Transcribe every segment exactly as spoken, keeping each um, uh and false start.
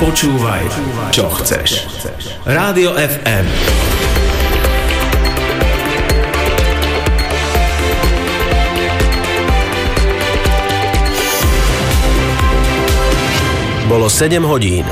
počúvaj, čo chceš. Rádio ef em. Bolo sedem hodín.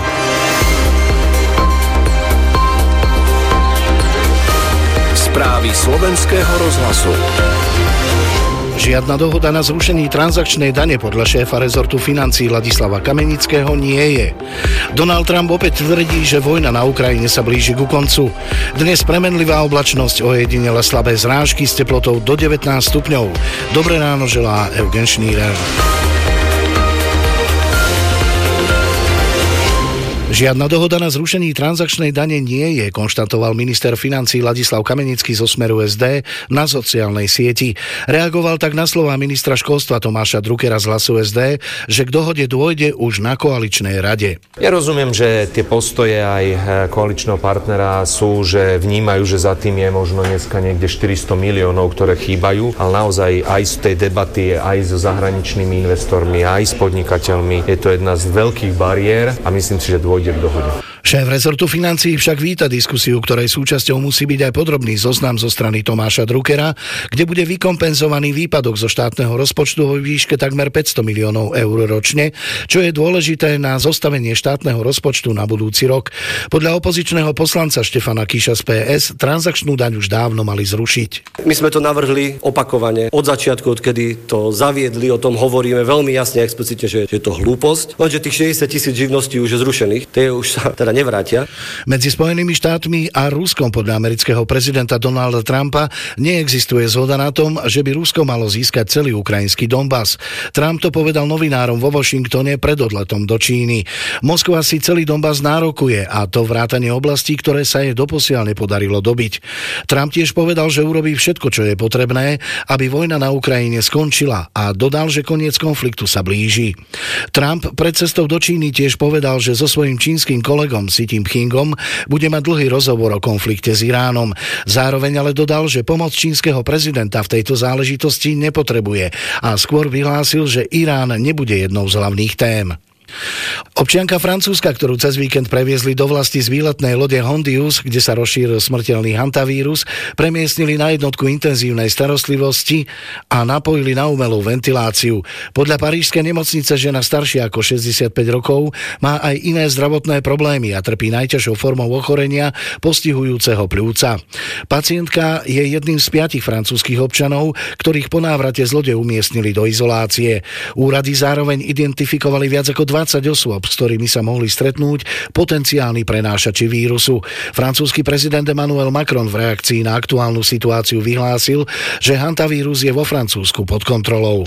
Správy slovenského rozhlasu. Žiadna dohoda na zrušení transakčnej dane podľa šéfa rezortu financií Ladislava Kamenického nie je. Donald Trump opäť tvrdí, že vojna na Ukrajine sa blíži ku koncu. Dnes premenlivá oblačnosť, ojedinele slabé zrážky s teplotou do devätnásť stupňov. Dobré ráno želá Eugen Šnírer. Žiadna dohoda na zrušení transakčnej dane nie je, konštatoval minister financií Ladislav Kamenický zo Smeru es dé na sociálnej sieti. Reagoval tak na slová ministra školstva Tomáša Druckera z Hlasu es dé, že k dohode dôjde už na koaličnej rade. Ja rozumiem, že tie postoje aj koaličného partnera sú, že vnímajú, že za tým je možno dneska niekde štyristo miliónov, ktoré chýbajú, ale naozaj aj z tej debaty, aj so zahraničnými investormi, aj s podnikateľmi je to jedna z veľkých bariér a myslím si, že dôjde k dohode. Šéf rezortu financií však víta diskusiu, ktorej súčasťou musí byť aj podrobný zoznam zo strany Tomáša Druckera, kde bude vykompenzovaný výpadok zo štátneho rozpočtu vo výške takmer päťsto miliónov eur ročne, čo je dôležité na zostavenie štátneho rozpočtu na budúci rok. Podľa opozičného poslanca Štefana Kiša z pé es transakčnú daň už dávno mali zrušiť. My sme to navrhli opakovane od začiatku, odkedy to zaviedli, o tom hovoríme veľmi jasne a explicitne, že je to hlúposť, lenže tých šesťdesiat tisíc živností už je zrušených. Tie už sa teda nevrátia. Medzi Spojenými štátmi a Ruskom podľa amerického prezidenta Donalda Trumpa neexistuje zhoda na tom, že by Rusko malo získať celý ukrajinský Donbas. Trump to povedal novinárom vo Washingtone pred odletom do Číny. Moskva si celý Donbas nárokuje, a to vrátane oblastí, ktoré sa jej doposiaľ nepodarilo dobiť. Trump tiež povedal, že urobí všetko, čo je potrebné, aby vojna na Ukrajine skončila, a dodal, že koniec konfliktu sa blíži. Trump pred cestou do Číny tiež povedal, že so svojím čínskym kolegom Xi Jinpingom bude mať dlhý rozhovor o konflikte s Iránom. Zároveň ale dodal, že pomoc čínskeho prezidenta v tejto záležitosti nepotrebuje a skôr vyhlásil, že Irán nebude jednou z hlavných tém. Občianka Francúzska, ktorú cez víkend previezli do vlasti z výletnej lode Hondius, kde sa rozšíril smrteľný hantavírus, premiestnili na jednotku intenzívnej starostlivosti a napojili na umelú ventiláciu. Podľa parížskej nemocnice žena staršia ako šesťdesiatpäť rokov má aj iné zdravotné problémy a trpí najťažšou formou ochorenia postihujúceho pľúca. Pacientka je jedným z piatich francúzskych občanov, ktorých po návrate z lode umiestnili do izolácie. Úrady zároveň identifikovali viac ako dvadsať osôb, s ktorými sa mohli stretnúť potenciálni prenášači vírusu. Francúzsky prezident Emmanuel Macron v reakcii na aktuálnu situáciu vyhlásil, že hantavírus je vo Francúzsku pod kontrolou.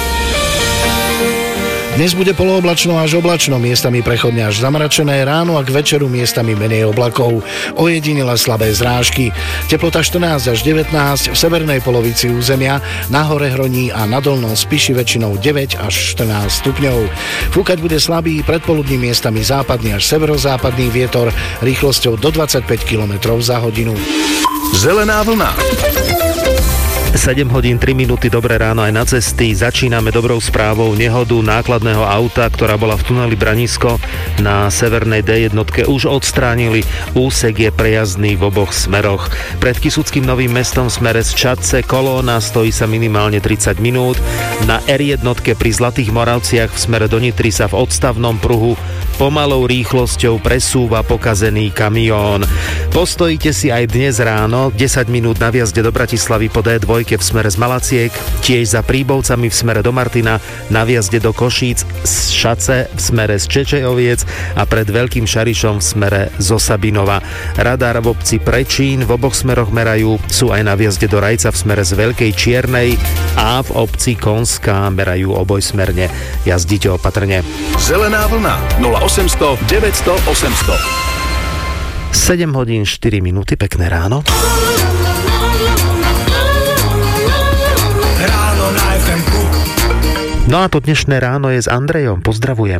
Dnes bude polooblačno až oblačno, miestami prechodne až zamračené, ráno a k večeru miestami menej oblakov. Ojedinele slabé zrážky. Teplota štrnásť až devätnásť, v severnej polovici územia, na hore Hroní a na dolnom Spiši väčšinou deväť až štrnásť stupňov. Fúkať bude slabý, predpoludní miestami západný až severozápadný vietor rýchlosťou do dvadsaťpäť kilometrov za hodinu. Zelená vlna. sedem hodín tri minúty, dobré ráno aj na cesty. Začíname dobrou správou. Nehodu nákladného auta, ktorá bola v tuneli Branisko na severnej dé jedna, už odstránili. Úsek je prejazdný v oboch smeroch. Pred Kysuckým Novým Mestom v smere z Čadce kolóna stojí sa minimálne tridsať minút. Na er jedna pri Zlatých Moravciach v smere do Nitry sa v odstavnom pruhu pomalou rýchlosťou presúva pokazený kamión. Postojíte si aj dnes ráno desať minút na vjazde do Bratislavy po dé dva v smere z Malaciek, tiež za Príbovcami v smere do Martina, na vjazde do Košíc z Šace v smere z Čečejoviec a pred Veľkým Šarišom v smere zo Sabinova. Radar v obci Prečín v oboch smeroch merajú, sú aj na vjazde do Rajca v smere z Veľkej Čiernej a v obci Konská merajú obojsmerne. Jazdite opatrne. Zelená vlna nula osemsto deväťsto osemsto. sedem hodín štyri minúty, pekné ráno. No a to dnešné ráno je s Andrejom. Pozdravujem.